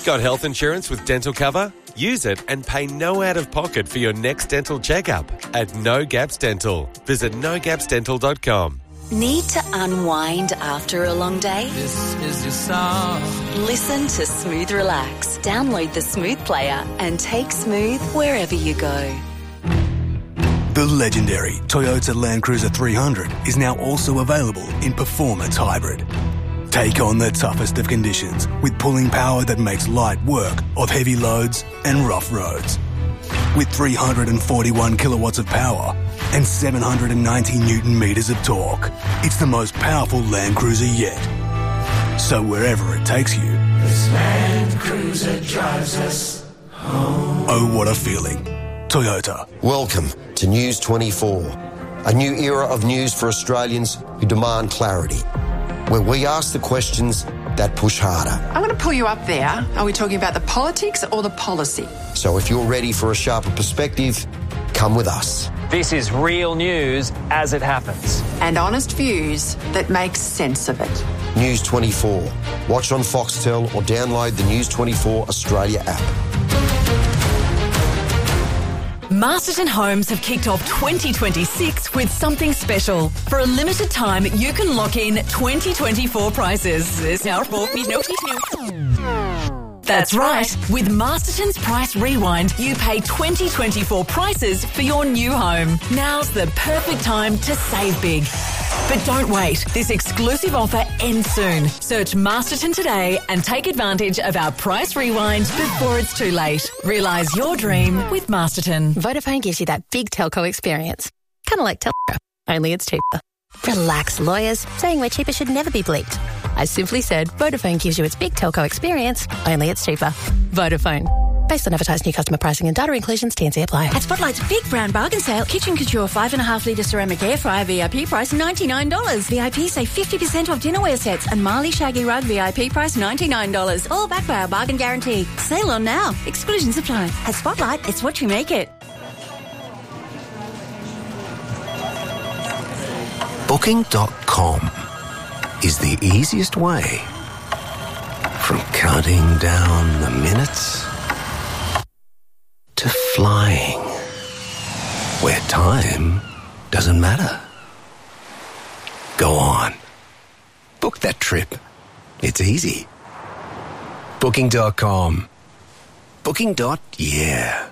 Got health insurance with dental cover? Use it and pay no out-of-pocket for your next dental checkup at No Gaps Dental. Visit nogapsdental.com. Need to unwind after a long day? This is your song. Listen to Smooth Relax. Download the Smooth player and take Smooth wherever you go. The legendary Toyota Land Cruiser 300 is now also available in Performance Hybrid. Take on the toughest of conditions with pulling power that makes light work of heavy loads and rough roads. With 341 kilowatts of power and 790 Newton meters of torque, it's the most powerful Land Cruiser yet. So wherever it takes you, This Land Cruiser drives us home. oh what a feeling. Toyota. Welcome to News 24, a new era of news for Australians who demand clarity, where we ask the questions that push harder. I'm going to pull you up there. Are we talking about the politics or the policy? So if you're ready for a sharper perspective, come with us. This is real news as it happens. And honest views that make sense of it. News 24. Watch on Foxtel or download the News 24 Australia app. Masterton Homes have kicked off 2026 with something special. For a limited time, you can lock in 2024 prices. That's right. With Masterton's Price Rewind, you pay 2024 prices for your new home. Now's the perfect time to save big. But don't wait. This exclusive offer ends soon. Search Masterton today and take advantage of our Price Rewind before it's too late. Realise your dream with Masterton. Vodafone gives you that big telco experience. Kind of like Telstra, only it's cheaper. Relax, lawyers. Saying we're cheaper should never be bleeped. I simply said Vodafone gives you its big telco experience, only it's cheaper. Vodafone. Based on advertised new customer pricing and data inclusions, T&C apply. At Spotlight's Big Brown Bargain Sale, Kitchen Couture 5.5 litre ceramic air fryer VIP price $99. VIP save 50% off dinnerware sets and Marley Shaggy Rug VIP price $99. All backed by our bargain guarantee. Sale on now. Exclusions apply. At Spotlight, it's what you make it. Booking.com is the easiest way from counting down the minutes to flying, where time doesn't matter. Go on. Book that trip. It's easy. Booking.com. Booking.yeah.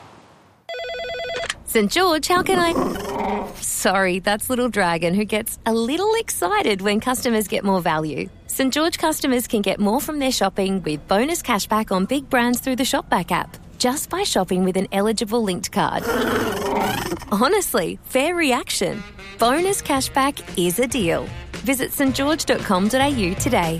St. George, how can I... Sorry, that's Little Dragon, who gets a little excited when customers get more value. St. George customers can get more from their shopping with bonus cashback on big brands through the Shopback app, just by shopping with an eligible linked card. Honestly, fair reaction. Bonus cashback is a deal. Visit stgeorge.com.au today.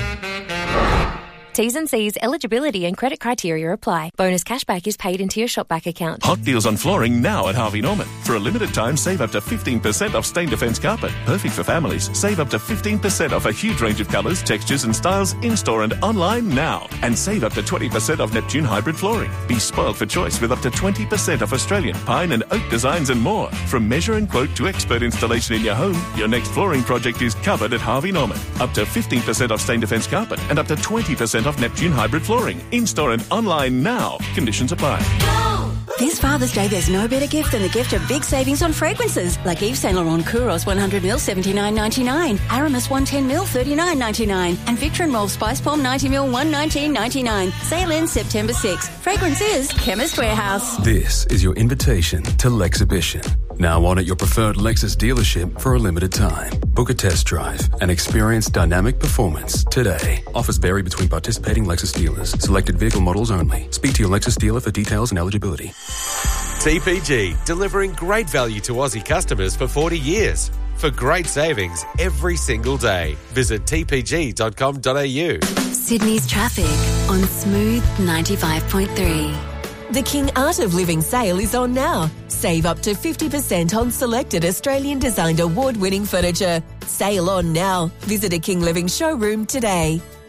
T's and C's, eligibility and credit criteria apply. Bonus cashback is paid into your Shopback account. Hot deals on flooring now at Harvey Norman. For a limited time, save up to 15% off Stain Defence carpet. Perfect for families. Save up to 15% off a huge range of colours, textures and styles in-store and online now. And save up to 20% off Neptune hybrid flooring. Be spoiled for choice with up to 20% off Australian pine and oak designs and more. From measure and quote to expert installation in your home, your next flooring project is covered at Harvey Norman. Up to 15% off Stain Defence carpet and up to 20% off Neptune hybrid flooring. In-store and online now. Conditions apply. This Father's Day, there's no better gift than the gift of big savings on fragrances. Like Yves Saint Laurent Kouros 100ml $79.99, Aramis 110ml $39.99, and Victor & Rolf Spice Palm 90ml $119.99. Sale ends September 6th. Fragrance is Chemist Warehouse. This is your invitation to Lexhibition. Now on at your preferred Lexus dealership for a limited time. Book a test drive and experience dynamic performance today. Offers vary between participating Lexus dealers. Selected vehicle models only. Speak to your Lexus dealer for details and eligibility. TPG, delivering great value to Aussie customers for 40 years. For great savings every single day. Visit tpg.com.au. Sydney's traffic on Smooth 95.3. The King Art of Living sale is on now. Save up to 50% on selected Australian-designed award-winning furniture. Sale on now. Visit a King Living showroom today.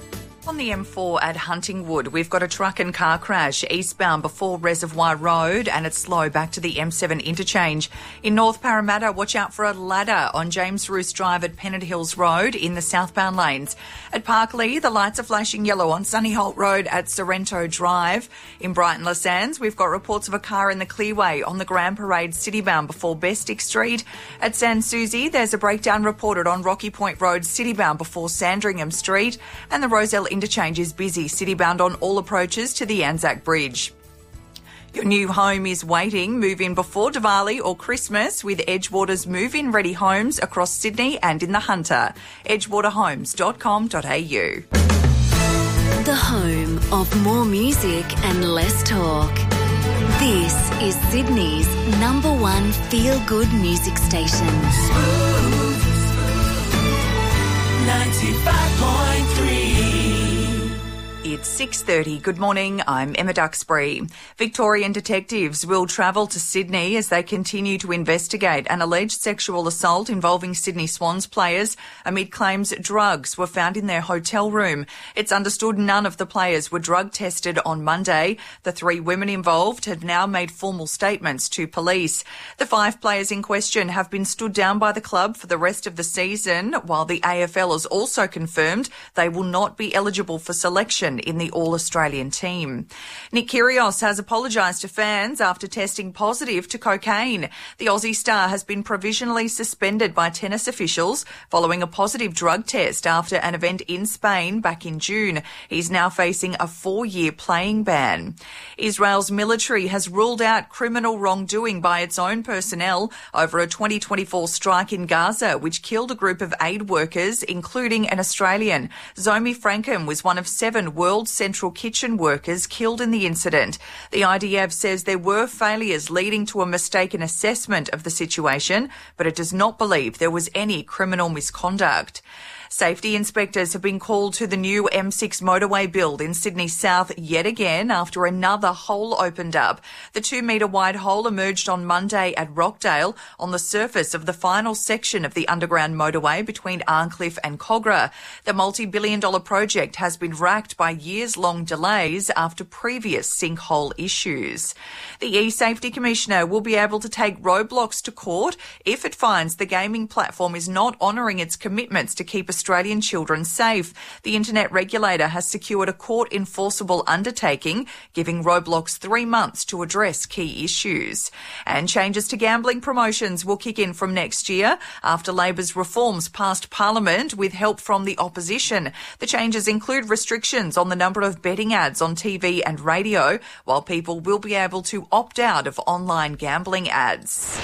On the M4 at Huntingwood, we've got a truck and car crash eastbound before Reservoir Road, and it's slow back to the M7 interchange. In North Parramatta, watch out for a ladder on James Roos Drive at Pennant Hills Road in the southbound lanes. At Parkley, the lights are flashing yellow on Sunny Holt Road at Sorrento Drive. In Brighton Le Sands, we've got reports of a car in the Clearway on the Grand Parade citybound before Bestick Street. At Sans Souci, there's a breakdown reported on Rocky Point Road citybound before Sandringham Street, and the Rozelle interchange is busy citybound on all approaches to the Anzac Bridge. Your new home is waiting. Move in before Diwali or Christmas with Edgewater's move-in ready homes across Sydney and in the Hunter. edgewaterhomes.com.au. The home of more music and less talk. This is Sydney's #1 feel-good music station. 95.3. It's 6:30. Good morning. I'm Emma Duxbury. Victorian detectives will travel to Sydney as they continue to investigate an alleged sexual assault involving Sydney Swans players amid claims drugs were found in their hotel room. It's understood none of the players were drug tested on Monday. The 3 women involved have now made formal statements to police. The 5 players in question have been stood down by the club for the rest of the season, while the AFL has also confirmed they will not be eligible for selection in the All-Australian team. Nick Kyrgios has apologised to fans after testing positive to cocaine. The Aussie star has been provisionally suspended by tennis officials following a positive drug test after an event in Spain back in June. He's now facing a 4-year playing ban. Israel's military has ruled out criminal wrongdoing by its own personnel over a 2024 strike in Gaza, which killed a group of aid workers, including an Australian. Zomi Frankham was one of 7 World Central Kitchen workers killed in the incident. The IDF says there were failures leading to a mistaken assessment of the situation, but it does not believe there was any criminal misconduct. Safety inspectors have been called to the new M6 motorway build in Sydney South yet again after another hole opened up. The 2-metre wide hole emerged on Monday at Rockdale on the surface of the final section of the underground motorway between Arncliffe and Cogra. The multi-billion-dollar project has been racked by years-long delays after previous sinkhole issues. The eSafety Commissioner will be able to take Roblox to court if it finds the gaming platform is not honouring its commitments to keep Australian children safe. The internet regulator has secured a court-enforceable undertaking, giving Roblox 3 months to address key issues. And changes to gambling promotions will kick in from next year after Labor's reforms passed Parliament with help from the opposition. The changes include restrictions on the number of betting ads on TV and radio, while people will be able to opt out of online gambling ads.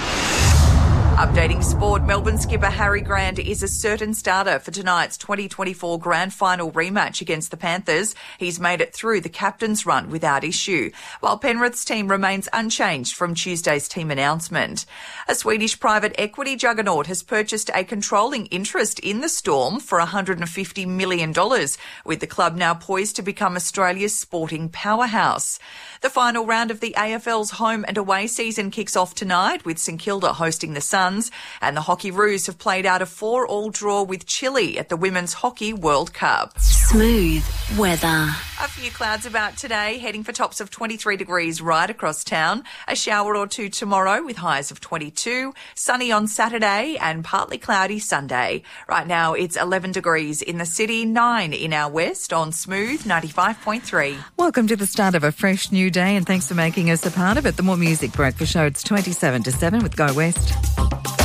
Updating sport, Melbourne skipper Harry Grant is a certain starter for tonight's 2024 Grand Final rematch against the Panthers. He's made it through the captain's run without issue, while Penrith's team remains unchanged from Tuesday's team announcement. A Swedish private equity juggernaut has purchased a controlling interest in the Storm for $150 million, with the club now poised to become Australia's sporting powerhouse. The final round of the AFL's home and away season kicks off tonight, with St Kilda hosting the Suns, and the Hockey Roos have played out a 4-all draw with Chile at the Women's Hockey World Cup. Smooth weather. A few clouds about today, heading for tops of 23 degrees right across town. A shower or two tomorrow with highs of 22. Sunny on Saturday and partly cloudy Sunday. Right now it's 11 degrees in the city, 9 in our west on Smooth 95.3. Welcome to the start of a fresh new day, and thanks for making us a part of it. The More Music Breakfast Show, it's 27 to 7 with Go West.